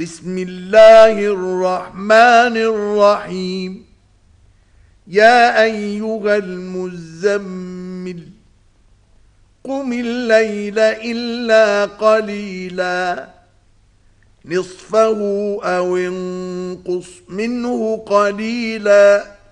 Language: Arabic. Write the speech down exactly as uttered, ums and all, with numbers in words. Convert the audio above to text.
بسم الله الرحمن الرحيم. يا أيها المزمل قم الليل إلا قليلا نصفه أو انقص منه قليلا